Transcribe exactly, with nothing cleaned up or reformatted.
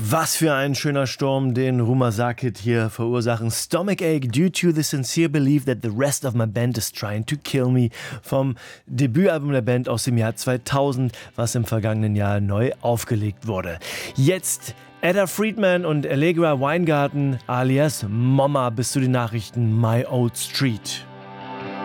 Was für ein schöner Sturm, den Rumer Sarkit hier verursachen. Stomachache due to the sincere belief that the rest of my band is trying to kill me. Vom Debütalbum der Band aus dem Jahr zweitausend, was im vergangenen Jahr neu aufgelegt wurde. Jetzt Ada Friedman und Allegra Weingarten alias Mama bis zu den Nachrichten My Old Street.